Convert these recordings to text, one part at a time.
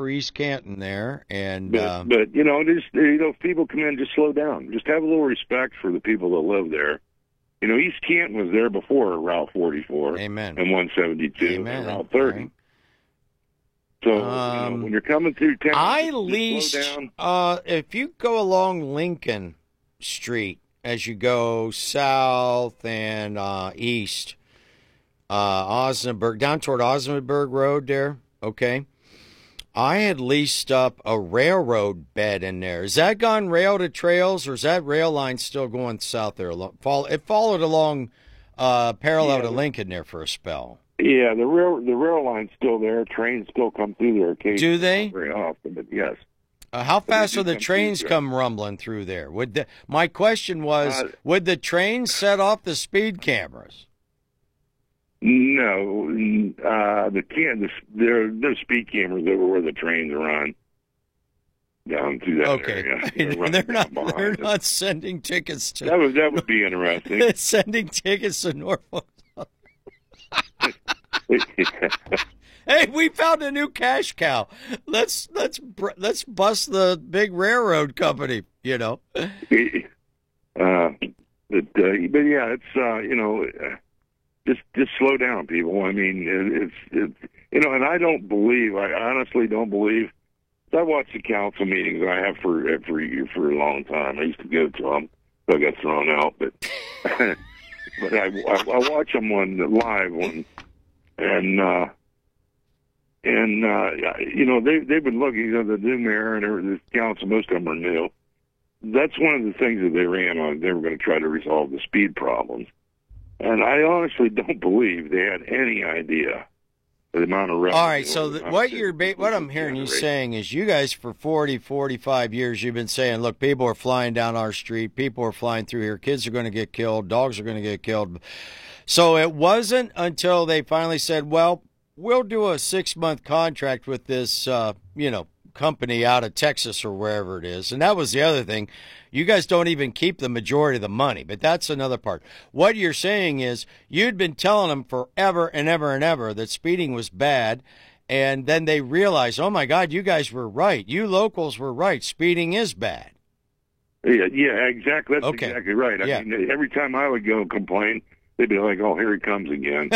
for East Canton there, and but if people come in, just slow down. Just have a little respect for the people that live there. East Canton was there before Route 44, Amen, and 172, Amen. and Route 30. Right. So when you're coming through town, just slow down. If you go along Lincoln Street as you go south and east, Osnaburg, down toward Osnaburg Road there, okay, I had leased up a railroad bed in there. Has that gone rail to trails, or is that rail line still going south there? It followed along parallel to Lincoln there for a spell. Yeah, the rail line's still there. Trains still come through there occasionally. Do they? Not very often, but yes. How fast will the trains come rumbling through there? My question was, would the trains set off the speed cameras? No, there's speed cameras over where the trains run down through that area. They're not sending tickets to. That would be interesting. Sending tickets to Norfolk. Hey, we found a new cash cow. Let's bust the big railroad company. But yeah, it's just slow down, people. I mean, it's and I honestly don't believe. I watch the council meetings. I have for a long time. I used to go to them. So I got thrown out, but but I watch them live they've been looking at the new mayor and the council. Most of them are new. That's one of the things that they ran on. They were going to try to resolve the speed problems, and I honestly don't believe they had any idea the amount of revenue. All right, so what I'm hearing you saying is you guys for 40, 45 years you've been saying, look, people are flying down our street, people are flying through here, kids are going to get killed, dogs are going to get killed. So it wasn't until they finally said, well, we'll do a 6-month contract with this, company out of Texas or wherever it is. And that was the other thing. You guys don't even keep the majority of the money, but that's another part. What you're saying is you'd been telling them forever and ever and ever that speeding was bad, and then they realized, oh, my God, you guys were right. You locals were right. Speeding is bad. Yeah, exactly. That's exactly right. I mean, every time I would go complain, they'd be like, oh, here he comes again.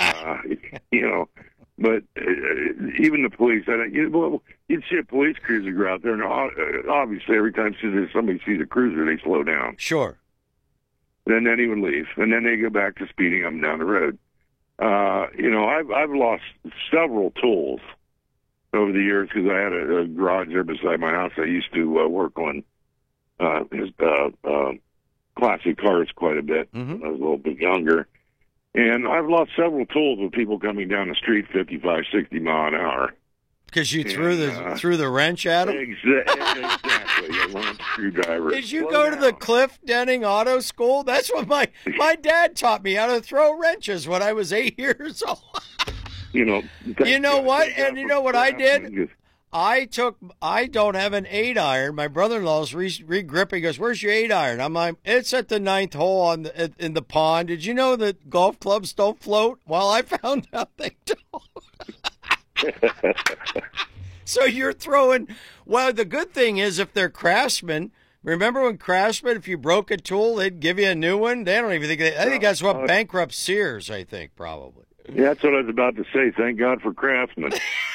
But even the police, you'd see a police cruiser go out there, and obviously every time somebody sees a cruiser, they slow down. Sure. And then he would leave, and then they go back to speeding up and down the road. I've lost several tools over the years because I had a garage there beside my house. I used to work on his classic cars quite a bit when I was a little bit younger. And I've lost several tools with people coming down the street 55, 60 mile an hour. Because you threw the wrench at them? Exactly. A wrench screwdriver. Did you go to the Cliff Denning Auto School? That's what my dad taught me, how to throw wrenches when I was 8 years old. You know what? And you know what I did? I don't have an 8-iron. My brother-in-law's re-gripping. He goes, where's your 8-iron? I'm like, it's at the 9th hole in the pond. Did you know that golf clubs don't float? Well, I found out they don't. So you're throwing, well, the good thing is if they're Craftsman, remember when Craftsman, if you broke a tool, they'd give you a new one? They don't even think, I think that's what bankrupt Sears, I think, probably. Yeah, that's what I was about to say. Thank God for Craftsman.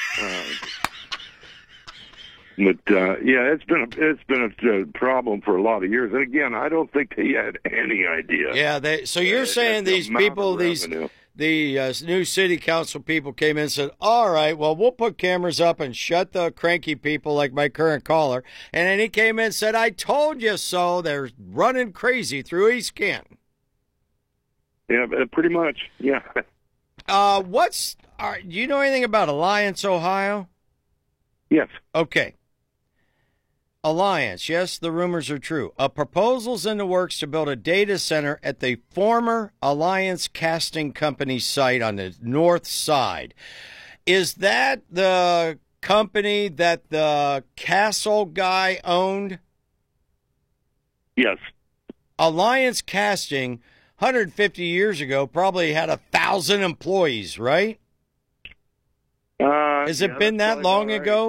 But it's been a problem for a lot of years. And again, I don't think they had any idea. Yeah, so you're saying these people, the new city council people came in and said, all right, well, we'll put cameras up and shut the cranky people like my current caller. And then he came in and said, I told you so. They're running crazy through East Canton. Yeah, pretty much. Yeah. Do you know anything about Alliance, Ohio? Yes. Okay. Alliance, yes, the rumors are true. A proposal's in the works to build a data center at the former Alliance Casting Company site on the north side. Is that the company that the Castle guy owned? Yes. Alliance Casting, 150 years ago, probably had 1,000 employees, right? Has it been that long ago?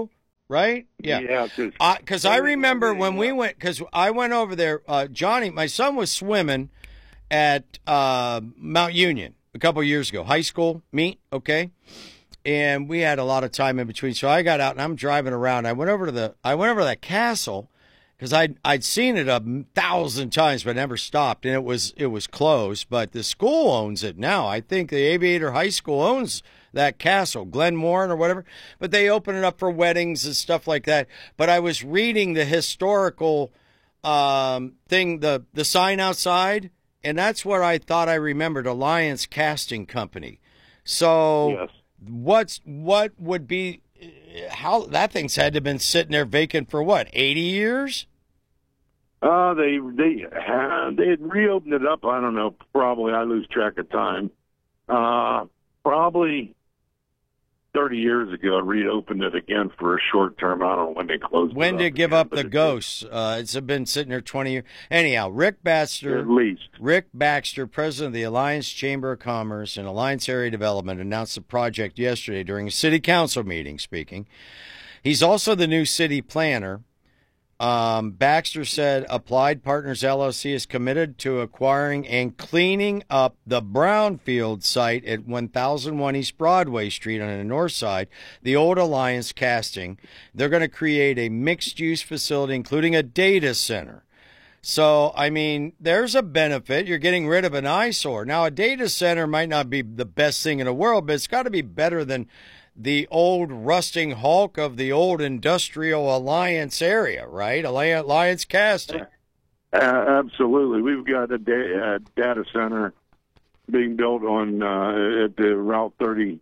right? Yeah. Because I remember when we went, because I went over there, Johnny, my son was swimming at Mount Union a couple of years ago, high school meet, okay? And we had a lot of time in between. So I got out and I'm driving around. I went over to that castle because I'd seen it 1,000 times but never stopped, and it was closed. But the school owns it now. I think the Aviator High School owns that castle, Glen Moran or whatever. But they open it up for weddings and stuff like that. But I was reading the historical thing, the sign outside, and that's where I thought I remembered Alliance Casting Company. So yes. What would be how that thing's had to have been sitting there vacant for what, 80 years? They had reopened it up. I don't know. Probably I lose track of time. Probably 30 years ago, reopened it again for a short term. I don't know when they closed. When did it give up the ghosts? It's been sitting there 20 years. Anyhow, Rick Baxter, at least. Rick Baxter, president of the Alliance Chamber of Commerce and Alliance Area Development, announced the project yesterday during a city council meeting. Speaking, he's also the new city planner. Baxter said Applied Partners LLC is committed to acquiring and cleaning up the brownfield site at 1001 East Broadway Street on the north side, the old Alliance Casting. They're going to create a mixed-use facility, including a data center. So, I mean, there's a benefit. You're getting rid of an eyesore. Now, a data center might not be the best thing in the world, but it's got to be better than the old rusting hulk of the old industrial Alliance area, right? Alliance Casting. Absolutely. We've got a data center being built on at the Route 30,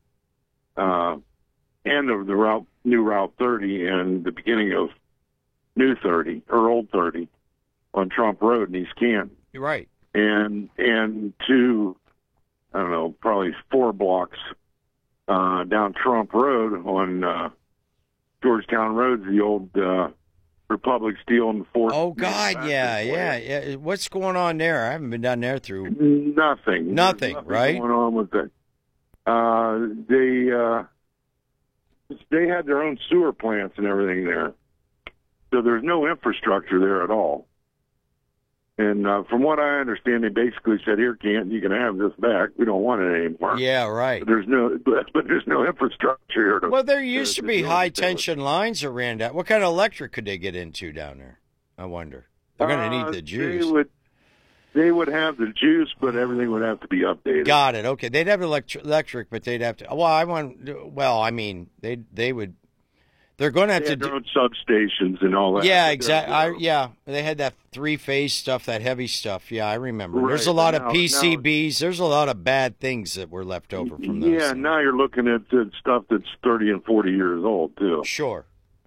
end of the new Route 30 and the beginning of New 30, or Old 30, on Trump Road in East Canton. You're right. And two, I don't know, probably 4 blocks down Trump Road on Georgetown Road, the old Republic Steel and Fort. Oh God, yeah. What's going on there? I haven't been down there through. Nothing, right? Going on with that. They had their own sewer plants and everything there, so there's no infrastructure there at all. And from what I understand, they basically said, "Here, Canton, you can have this back. We don't want it anymore." Yeah, right. But there's no infrastructure here. Well, there used to be high tension lines that ran down. What kind of electric could they get into down there? I wonder. They're going to need the juice. They would have the juice, but everything would have to be updated. Got it. Okay, they'd have electric, but they'd have to. Well, I mean, they would. They're going to have to their own substations and all that. Yeah, exactly. They had that 3-phase stuff, that heavy stuff. Yeah, I remember. Right. There's a lot of PCBs. There's a lot of bad things that were left over from those. Yeah, now you're looking at stuff that's 30 and 40 years old too. Sure.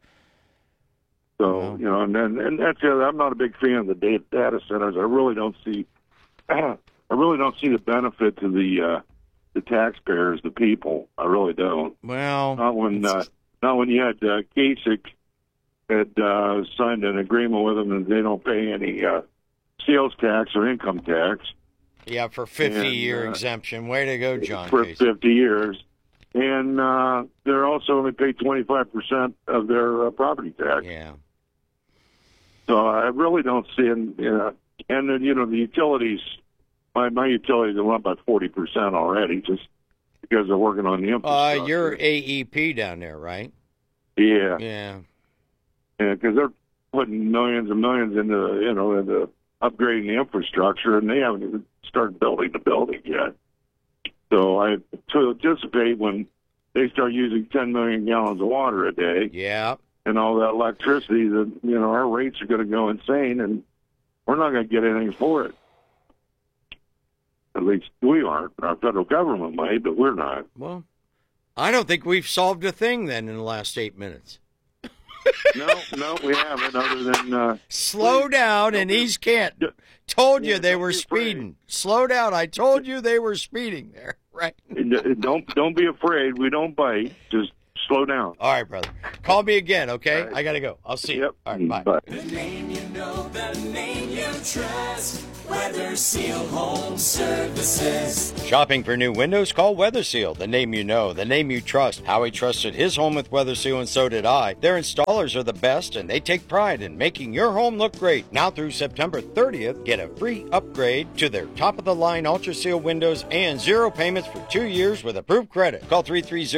So and that's it. I'm not a big fan of the data centers. I really don't see the benefit to the taxpayers, the people. I really don't. Well, not when you had Kasich had signed an agreement with them and they don't pay any sales tax or income tax. Yeah, for 50-year exemption. Way to go, John. For Kasich. 50 years. And they're also only pay 25% of their property tax. Yeah. So I really don't see it. And then, the utilities, my utilities are up by 40% already, just because they're working on the infrastructure. You're AEP down there, right? Yeah. Yeah. Yeah, because they're putting millions and millions into upgrading the infrastructure, and they haven't even started building the building yet. So I anticipate when they start using 10 million gallons of water a day, and all that electricity, that our rates are going to go insane, and we're not going to get anything for it. At least we aren't. Our federal government might, but we're not. Well, I don't think we've solved a thing then in the last 8 minutes. No, we haven't. Other than slow down in East Canton. Told you they were speeding. Slow down. I told you they were speeding there. Right. Don't be afraid. We don't bite. Just slow down. All right, brother. Call me again, okay? Right. I gotta go. I'll see you. All right, bye. Bye. The name you know, the name you trust. Weather Seal Home Services. Shopping for new windows? Call Weather Seal, the name you know, the name you trust. Howie trusted his home with Weather Seal, and so did I. Their installers are the best, and they take pride in making your home look great. Now through September 30th, get a free upgrade to their top-of-the-line Ultra Seal windows and 0 payments for 2 years with approved credit. Call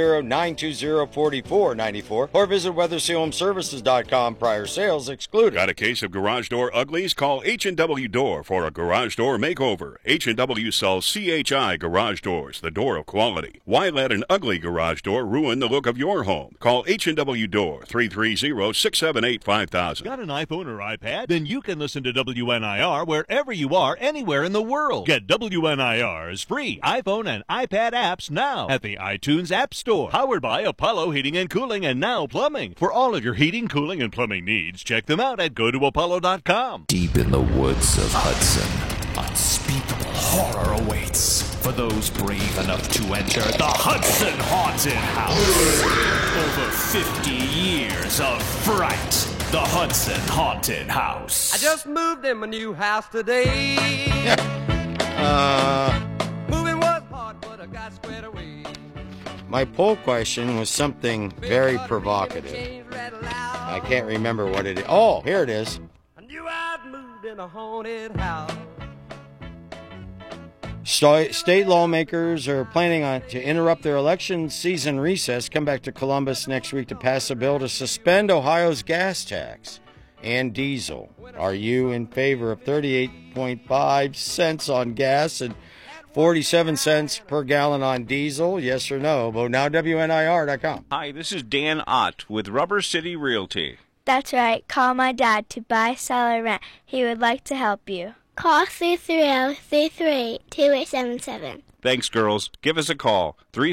330-920-4494 or visit WeatherSealHomeServices.com. Prior sales excluded. Got a case of garage door uglies? Call H&W Door for a garage door makeover. H&W sells CHI garage doors, the door of quality. Why let an ugly garage door ruin the look of your home? Call H&W Door, 330-678-5000. Got an iPhone or iPad? Then you can listen to WNIR wherever you are, anywhere in the world. Get WNIR's free iPhone and iPad apps now at the iTunes App Store. Powered by Apollo Heating and Cooling and Now Plumbing. For all of your heating, cooling, and plumbing needs, check them out at GoToApollo.com. Deep in the woods of Hudson, unspeakable horror awaits for those brave enough to enter the Hudson Haunted House. Over 50 years of fright. The Hudson Haunted House. I just moved in my new house today. Moving was hard, but I got squared away. My poll question was something very provocative. I can't remember what it is. Oh, here it is. I knew I'd moved in a haunted house. State lawmakers are planning to interrupt their election season recess, come back to Columbus next week to pass a bill to suspend Ohio's gas tax and diesel. Are you in favor of 38.5 cents on gas and 47 cents per gallon on diesel? Yes or no? Vote now, WNIR.com. Hi, this is Dan Ott with Rubber City Realty. That's right. Call my dad to buy, sell, or rent. He would like to help you. Call 330-338-2877. Thanks, girls. Give us a call.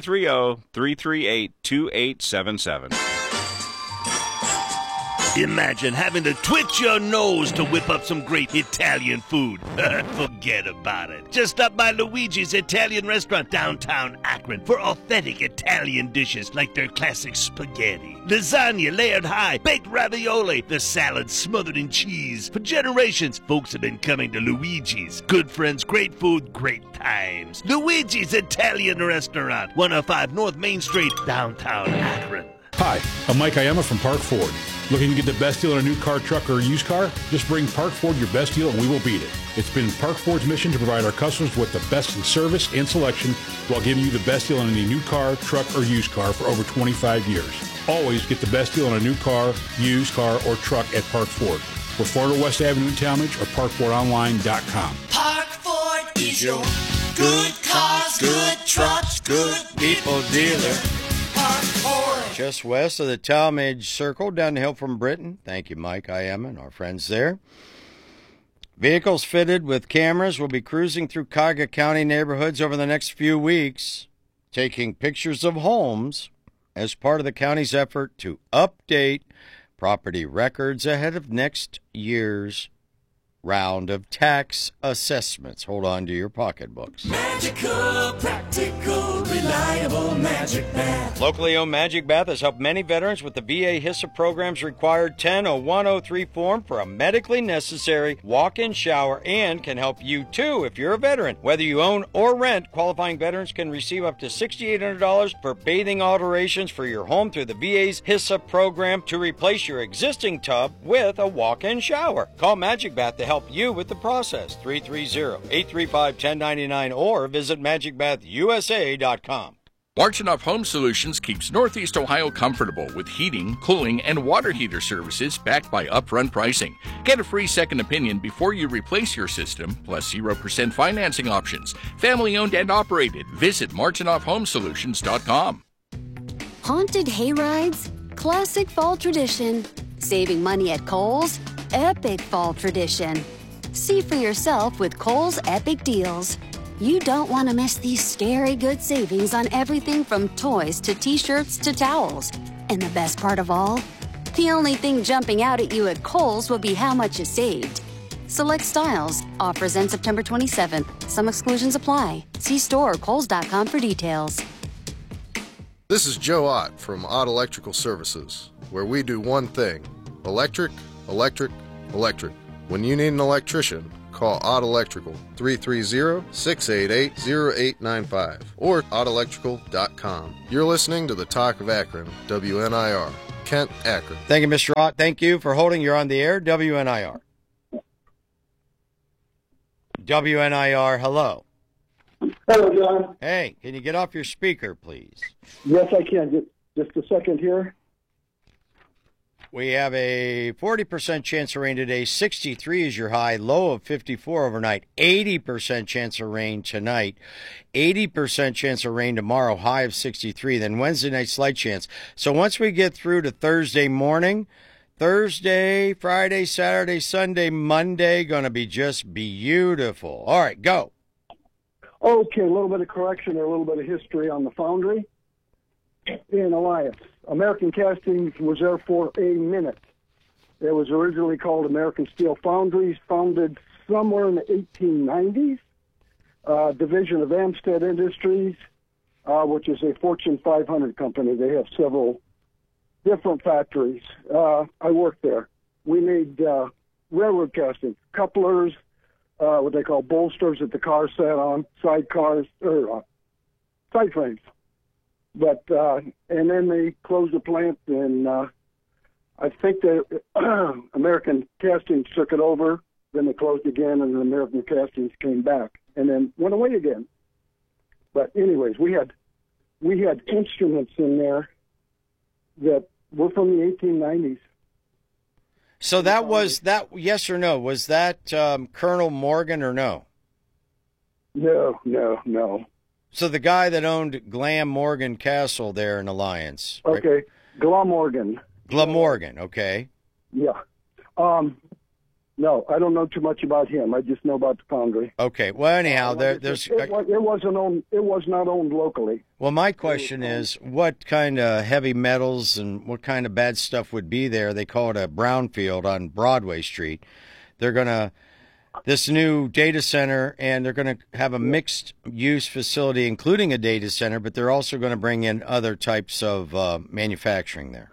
330-338-2877. Imagine having to twitch your nose to whip up some great Italian food. Forget about it. Just stop by Luigi's Italian Restaurant downtown Akron for authentic Italian dishes like their classic spaghetti, lasagna layered high, baked ravioli, the salad smothered in cheese. For generations, folks have been coming to Luigi's. Good friends, great food, great times. Luigi's Italian Restaurant, 105 North Main Street, downtown Akron. Hi, I'm Mike Iama from Park Ford. Looking to get the best deal on a new car, truck, or used car? Just bring Park Ford your best deal and we will beat it. It's been Park Ford's mission to provide our customers with the best in service and selection while giving you the best deal on any new car, truck, or used car for over 25 years. Always get the best deal on a new car, used car, or truck at Park Ford. We're 400 West Avenue in Talmadge or parkfordonline.com. Park Ford is your good cars, good trucks, good people dealer. Park Ford. Just west of the Talmadge Circle, down the hill from Britain. Thank you, Mike Iama and our friends there. Vehicles fitted with cameras will be cruising through Cuyahoga County neighborhoods over the next few weeks, taking pictures of homes as part of the county's effort to update property records ahead of next year's round of tax assessments. Hold on to your pocketbooks. Magical, practical, reliable Magic Bath. Locally owned Magic Bath has helped many veterans with the VA HISA program's required 10-0103 form for a medically necessary walk-in shower, and can help you too if you're a veteran. Whether you own or rent, qualifying veterans can receive up to $6,800 for bathing alterations for your home through the VA's HISA program to replace your existing tub with a walk-in shower. Call Magic Bath to help you with the process. 330-835-1099 or visit magicbathusa.com. Marchinoff Home Solutions keeps Northeast Ohio comfortable with heating, cooling, and water heater services backed by upfront pricing. Get a free second opinion before you replace your system, plus 0% financing options. Family owned and operated. Visit MarchinoffHomeSolutions.com. Haunted hayrides? Classic fall tradition. Saving money at Kohl's? Epic fall tradition. See for yourself with Kohl's Epic Deals. You don't want to miss these scary good savings on everything from toys to t-shirts to towels. And the best part of all? The only thing jumping out at you at Kohl's will be how much you saved. Select styles. Offers end September 27th. Some exclusions apply. See store or Kohls.com for details. This is Joe Ott from Ott Electrical Services, where we do one thing: electric, electric, electric. When you need an electrician, call Odd Electrical 330-688-0895 or oddelectrical.com. You're listening to the Talk of Akron, WNIR, Kent, Akron. Thank you, Mr. Ott. Thank you for holding. You're on the air, WNIR. WNIR, hello. Hello, John. Hey, can you get off your speaker, please? Yes, I can. Just a second here. We have a 40% chance of rain today. 63 is your high, low of 54 overnight. 80% chance of rain tonight. 80% chance of rain tomorrow, high of 63. Then Wednesday night, slight chance. So once we get through to Thursday morning, Thursday, Friday, Saturday, Sunday, Monday, going to be just beautiful. All right, go. Okay, a little bit of correction or a little bit of history on the foundry in Alliance. American Castings was there for a minute. It was originally called American Steel Foundries, founded somewhere in the 1890s. Division of Amstead Industries, which is a Fortune 500 company. They have several different factories. I worked there. We made railroad castings, couplers, what they call bolsters that the car sat on, side cars, or side frames. But and then they closed the plant, and I think the American Castings took it over. Then they closed again, and then American Castings came back, and then went away again. But anyways, we had instruments in there that were from the 1890s. So that was that. Yes or no? Was that Colonel Morgan or no? No. So the guy that owned Glamorgan Castle there in Alliance. Right? Okay, Glamorgan. Glamorgan, okay. Yeah. No, I don't know too much about him. I just know about the foundry. Okay. Well, anyhow, there's. It was not owned locally. Well, my question is, what kind of heavy metals and what kind of bad stuff would be there? They call it a brownfield on Broadway Street. They're gonna. This new data center, and they're going to have a mixed-use facility, including a data center, but they're also going to bring in other types of manufacturing there.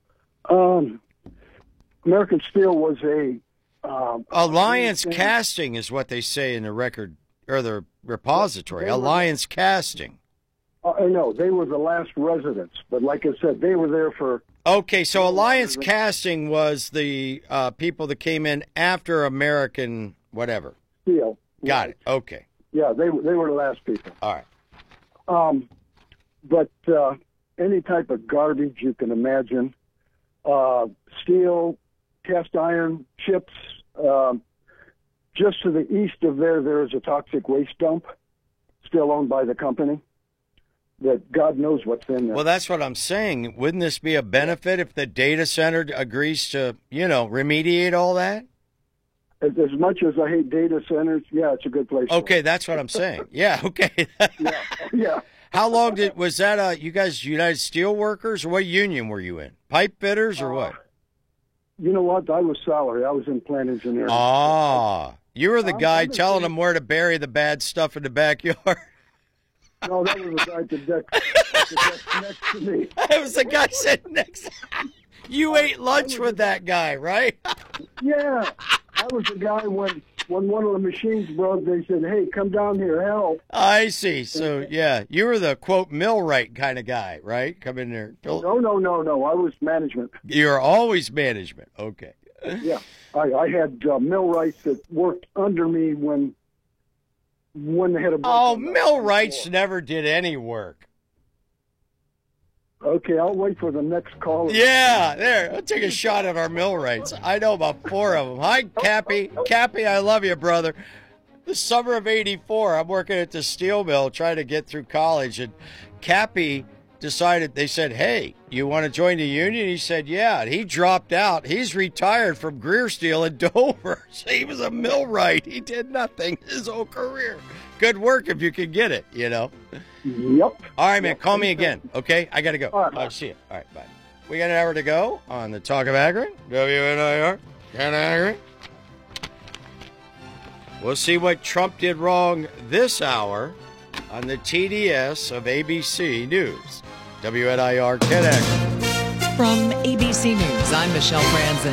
American Steel was a... Alliance Casting is what they say in the record, or the repository. Alliance Casting. I know. They were the last residents, but like I said, they were there for... Okay, so Alliance Casting was the people that came in after American... whatever. Steel. Got it. Okay. Yeah, they were the last people. All right. But any type of garbage you can imagine, steel, cast iron, chips. Just to the east of there is a toxic waste dump, still owned by the company. That God knows what's in there. Well, that's what I'm saying. Wouldn't this be a benefit if the data center agrees to, remediate all that? As much as I hate data centers, yeah, it's a good place. Okay, that's what I'm saying. Yeah, okay. yeah. How long was that? You guys United Steelworkers, or what union were you in? Pipe fitters or what? You know what? I was salary. I was in plant engineering. You were the guy telling them where to bury the bad stuff in the backyard. No, that was the guy at the deck next to me. That was the guy sitting next to me. You ate lunch with that guy, right? Yeah. I was the guy when one of the machines broke, they said, hey, come down here, help. I see. So, yeah, you were the, quote, millwright kind of guy, right? Come in there. No. I was management. You're always management. Okay. Yeah. I had millwrights that worked under me when they had a... Oh, millwrights never did any work. Okay, I'll wait for the next call. Yeah, there. I'll take a shot at our millwrights. I know about 4 of them. Hi, Cappy. Cappy, I love you, brother. The summer of '84, I'm working at the steel mill trying to get through college, and Cappy decided, they said, hey, you want to join the union? He said, yeah. And he dropped out. He's retired from Greer Steel in Dover. So he was a millwright. He did nothing his whole career. Good work if you can get it, Yep. All right, man. Call me again, okay? I got to go. All right, see you. All right, bye. We got an hour to go on the Talk of Akron, WNIR, Kent, Akron. We'll see what Trump did wrong this hour on the TDS of ABC News. WNIR, Kent, Akron. From ABC News, I'm Michelle Franzen.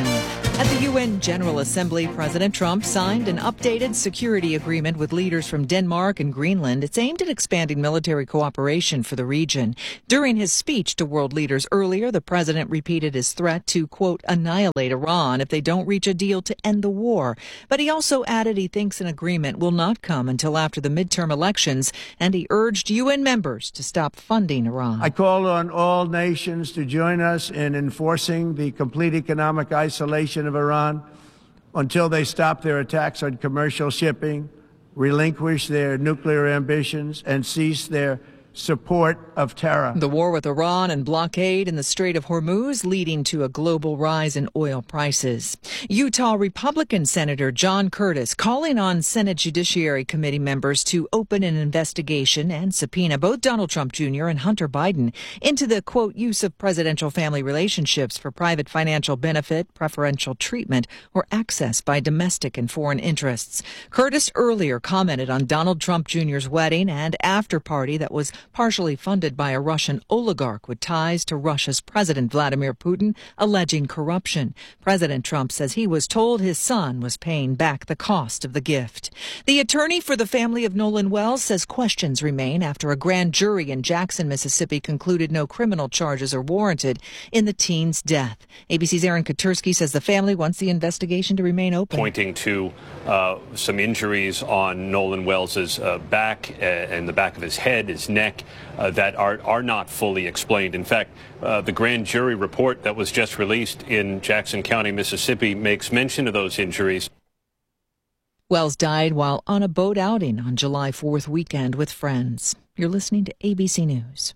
At the UN General Assembly, President Trump signed an updated security agreement with leaders from Denmark and Greenland. It's aimed at expanding military cooperation for the region. During his speech to world leaders earlier, the president repeated his threat to, quote, annihilate Iran if they don't reach a deal to end the war. But he also added he thinks an agreement will not come until after the midterm elections, and he urged UN members to stop funding Iran. I call on all nations to join us in enforcing the complete economic isolation of Iran until they stop their attacks on commercial shipping, relinquish their nuclear ambitions, and cease their support of terror. The war with Iran and blockade in the Strait of Hormuz leading to a global rise in oil prices. Utah Republican Senator John Curtis calling on Senate Judiciary Committee members to open an investigation and subpoena both Donald Trump Jr. and Hunter Biden into the, quote, use of presidential family relationships for private financial benefit, preferential treatment, or access by domestic and foreign interests. Curtis earlier commented on Donald Trump Jr.'s wedding and after party that was partially funded by a Russian oligarch with ties to Russia's President Vladimir Putin, alleging corruption. President Trump says he was told his son was paying back the cost of the gift. The attorney for the family of Nolan Wells says questions remain after a grand jury in Jackson, Mississippi concluded no criminal charges are warranted in the teen's death. ABC's Aaron Katursky says the family wants the investigation to remain open. Pointing to some injuries on Nolan Wells's back and the back of his head, his neck, that are not fully explained. In fact, the grand jury report that was just released in Jackson County, Mississippi, makes mention of those injuries. Wells died while on a boat outing on July 4th weekend with friends. You're listening to ABC News.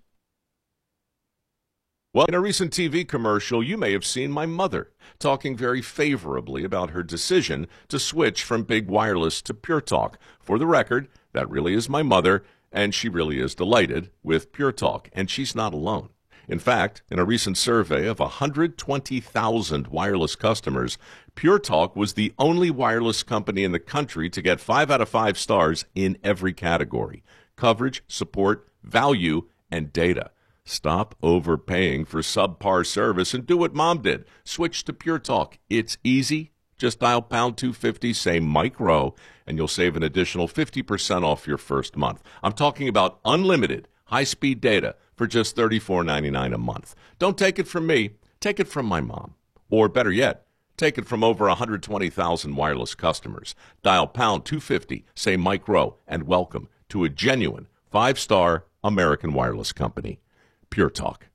Well, in a recent TV commercial, you may have seen my mother talking very favorably about her decision to switch from big wireless to Pure Talk. For the record, that really is my mother, and she really is delighted with Pure Talk, and she's not alone. In fact, in a recent survey of 120,000 wireless customers, Pure Talk was the only wireless company in the country to get 5 out of 5 stars in every category: coverage, support, value, and data. Stop overpaying for subpar service and do what Mom did. Switch to Pure Talk. It's easy. Just dial pound 250, say Mike Rowe, and you'll save an additional 50% off your first month. I'm talking about unlimited high-speed data for just $34.99 a month. Don't take it from me. Take it from my mom. Or better yet, take it from over 120,000 wireless customers. Dial pound 250, say Mike Rowe, and welcome to a genuine 5-star American wireless company. Pure Talk.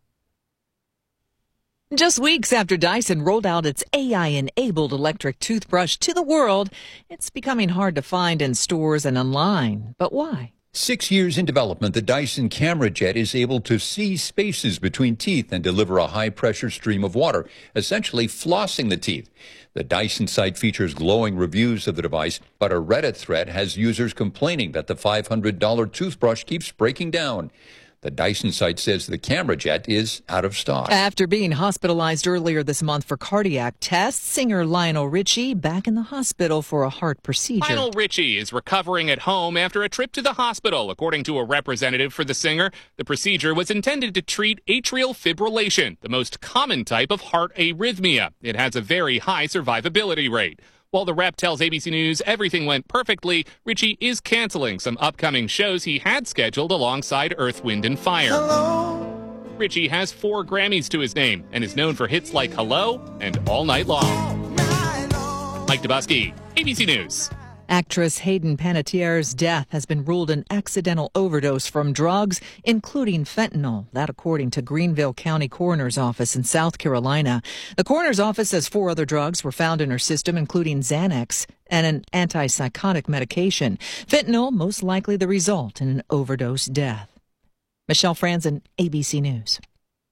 Just weeks after Dyson rolled out its AI-enabled electric toothbrush to the world, it's becoming hard to find in stores and online. But why? 6 years in development, the Dyson Camera Jet is able to see spaces between teeth and deliver a high-pressure stream of water, essentially flossing the teeth. The Dyson site features glowing reviews of the device, but a Reddit thread has users complaining that the $500 toothbrush keeps breaking down. The Dyson site says the Camera Jet is out of stock. After being hospitalized earlier this month for cardiac tests, singer Lionel Richie back in the hospital for a heart procedure. Lionel Richie is recovering at home after a trip to the hospital. According to a representative for the singer, the procedure was intended to treat atrial fibrillation, the most common type of heart arrhythmia. It has a very high survivability rate. While the rep tells ABC News everything went perfectly, Richie is canceling some upcoming shows he had scheduled alongside Earth, Wind, and Fire. Hello. Richie has 4 Grammys to his name and is known for hits like Hello and All Night Long. Mike Dubusky, ABC News. Actress Hayden Panettiere's death has been ruled an accidental overdose from drugs, including fentanyl. That according to Greenville County Coroner's Office in South Carolina. The coroner's office says 4 other drugs were found in her system, including Xanax and an antipsychotic medication. Fentanyl most likely the result in an overdose death. Michelle Franzen, ABC News.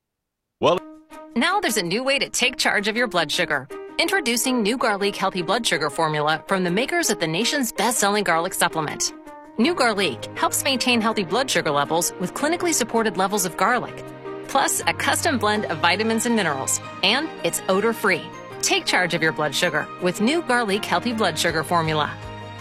Well, now there's a new way to take charge of your blood sugar. Introducing New Garlic Healthy Blood Sugar Formula from the makers of the nation's best-selling garlic supplement. New Garlic helps maintain healthy blood sugar levels with clinically supported levels of garlic, plus a custom blend of vitamins and minerals, and it's odor-free. Take charge of your blood sugar with New Garlic Healthy Blood Sugar Formula.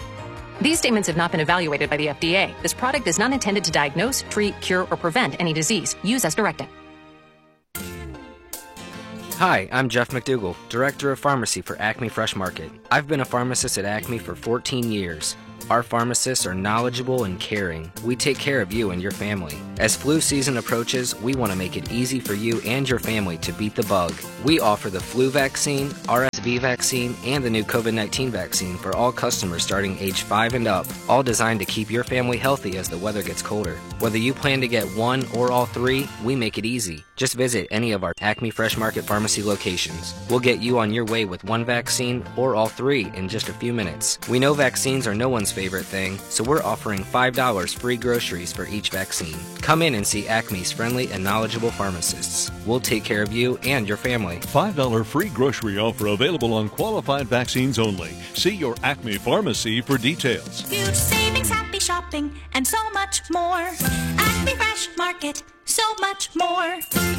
These statements have not been evaluated by the FDA. This product is not intended to diagnose, treat, cure, or prevent any disease. Use as directed. Hi, I'm Jeff McDougall, Director of Pharmacy for Acme Fresh Market. I've been a pharmacist at Acme for 14 years. Our pharmacists are knowledgeable and caring. We take care of you and your family. As flu season approaches, we want to make it easy for you and your family to beat the bug. We offer the flu vaccine, RSV vaccine, and the new COVID-19 vaccine for all customers starting age 5 and up, all designed to keep your family healthy as the weather gets colder. Whether you plan to get one or all three, we make it easy. Just visit any of our Acme Fresh Market Pharmacy locations. We'll get you on your way with one vaccine or all three in just a few minutes. We know vaccines are no one's favorite thing, so we're offering $5 free groceries for each vaccine. Come in and see Acme's friendly and knowledgeable pharmacists. We'll take care of you and your family. $5 free grocery offer available on qualified vaccines only. See your Acme pharmacy for details. Huge savings, happy shopping, and so much more. Acme Fresh Market, so much more.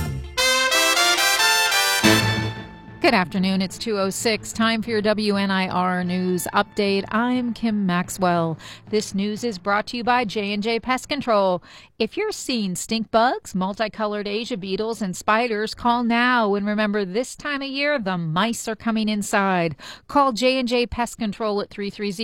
Good afternoon. It's 2:06. Time for your WNIR News Update. I'm Kim Maxwell. This news is brought to you by J&J Pest Control. If you're seeing stink bugs, multicolored Asia beetles, and spiders, call now. And remember, this time of year, the mice are coming inside. Call J&J Pest Control at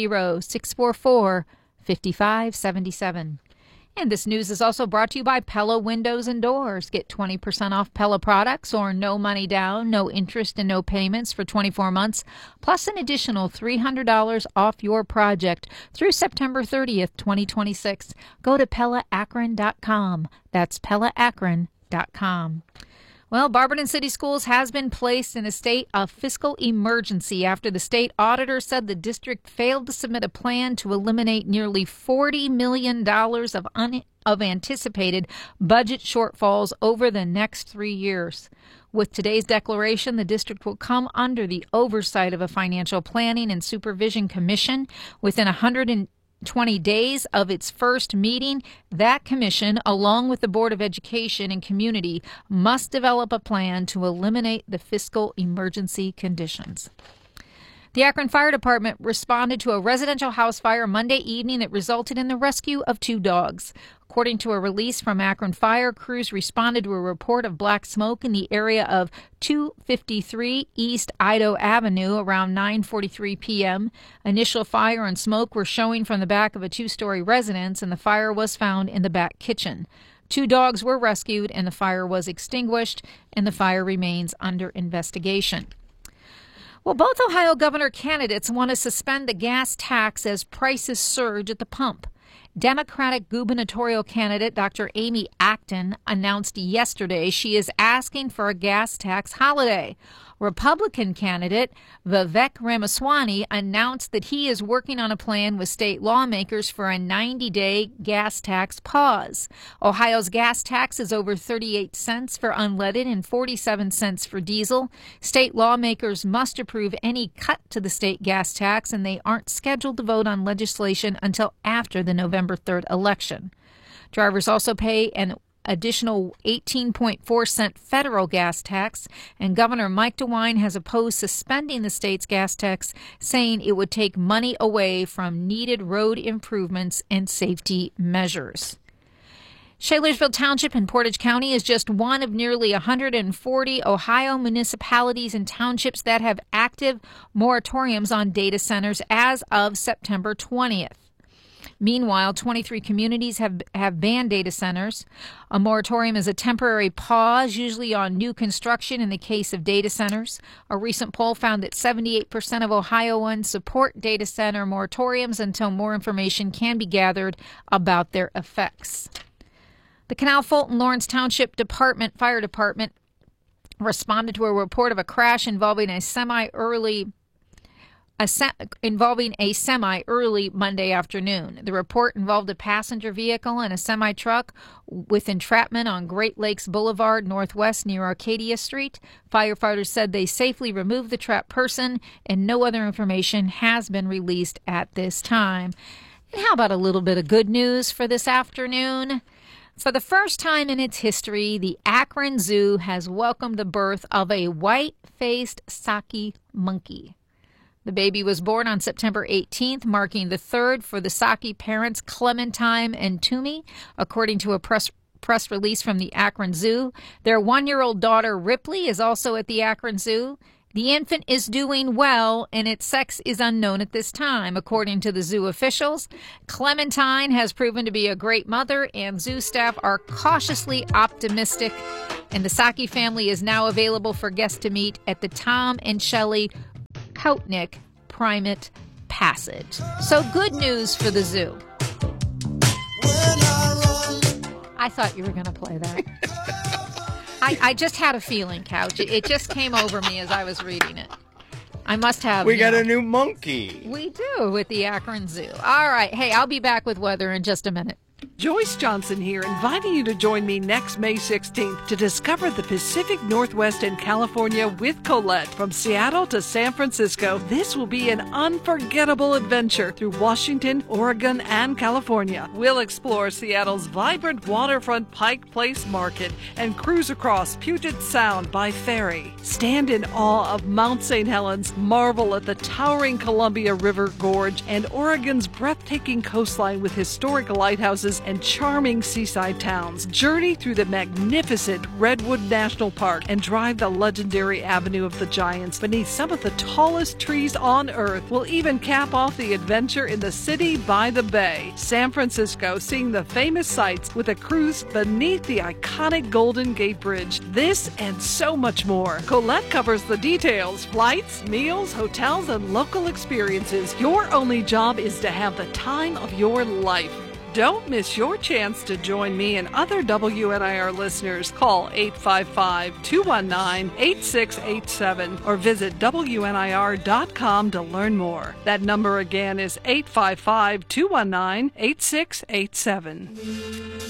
330-644-5577. And this news is also brought to you by Pella Windows and Doors. Get 20% off Pella products or no money down, no interest and no payments for 24 months, plus an additional $300 off your project through September 30th, 2026. Go to PellaAkron.com. That's PellaAkron.com. Well, Barberton City Schools has been placed in a state of fiscal emergency after the state auditor said the district failed to submit a plan to eliminate nearly $40 million of anticipated budget shortfalls over the next 3 years. With today's declaration, the district will come under the oversight of a Financial Planning and Supervision Commission within 120 days of its first meeting. That commission, along with the Board of Education and Community, must develop a plan to eliminate the fiscal emergency conditions. The Akron Fire Department responded to a residential house fire Monday evening that resulted in the rescue of 2 dogs. According to a release from Akron Fire, crews responded to a report of black smoke in the area of 253 East Idaho Avenue around 9:43 p.m. Initial fire and smoke were showing from the back of a 2-story residence, and the fire was found in the back kitchen. 2 dogs were rescued, and the fire was extinguished, and the fire remains under investigation. Well, both Ohio governor candidates want to suspend the gas tax as prices surge at the pump. Democratic gubernatorial candidate Dr. Amy Acton announced yesterday she is asking for a gas tax holiday. Republican candidate Vivek Ramaswamy announced that he is working on a plan with state lawmakers for a 90-day gas tax pause. Ohio's gas tax is over 38 cents for unleaded and 47 cents for diesel. State lawmakers must approve any cut to the state gas tax, and they aren't scheduled to vote on legislation until after the November 3rd election. Drivers also pay an additional 18.4-cent federal gas tax, and Governor Mike DeWine has opposed suspending the state's gas tax, saying it would take money away from needed road improvements and safety measures. Shalersville Township in Portage County is just one of nearly 140 Ohio municipalities and townships that have active moratoriums on data centers as of September 20th. Meanwhile, 23 communities have banned data centers. A moratorium is a temporary pause, usually on new construction in the case of data centers. A recent poll found that 78% of Ohioans support data center moratoriums until more information can be gathered about their effects. The Canal Fulton Lawrence Township Fire Department responded to a report of a crash involving a semi early Monday afternoon. The report involved a passenger vehicle and a semi-truck with entrapment on Great Lakes Boulevard Northwest near Arcadia Street. Firefighters said they safely removed the trapped person, and no other information has been released at this time. And how about a little bit of good news for this afternoon? For the first time in its history, the Akron Zoo has welcomed the birth of a white-faced Saki monkey. The baby was born on September 18th, marking the third for the Saki parents Clementine and Toomey, according to a press press release from the Akron Zoo. Their 1-year-old daughter, Ripley, is also at the Akron Zoo. The infant is doing well, and its sex is unknown at this time, according to the zoo officials. Clementine has proven to be a great mother, and zoo staff are cautiously optimistic. And the Saki family is now available for guests to meet at the Tom and Shelley Koutnick Primate Passage. So good news for the zoo. I thought you were going to play that. I just had a feeling, Couch. It just came over me as I was reading it. I must have. We got a new monkey. We do with the Akron Zoo. All right. Hey, I'll be back with weather in just a minute. Joyce Johnson here, inviting you to join me next May 16th to discover the Pacific Northwest and California with Colette. From Seattle to San Francisco, this will be an unforgettable adventure through Washington, Oregon, and California. We'll explore Seattle's vibrant waterfront Pike Place Market and cruise across Puget Sound by ferry. Stand in awe of Mount St. Helens, marvel at the towering Columbia River Gorge, and Oregon's breathtaking coastline with historic lighthouses and charming seaside towns. Journey through the magnificent Redwood National Park and drive the legendary Avenue of the Giants beneath some of the tallest trees on Earth. We'll even cap off the adventure in the city by the bay. San Francisco, seeing the famous sights with a cruise beneath the iconic Golden Gate Bridge. This and so much more. Colette covers the details: flights, meals, hotels, and local experiences. Your only job is to have the time of your life. Don't miss your chance to join me and other WNIR listeners. Call 855-219-8687 or visit WNIR.com to learn more. That number again is 855-219-8687.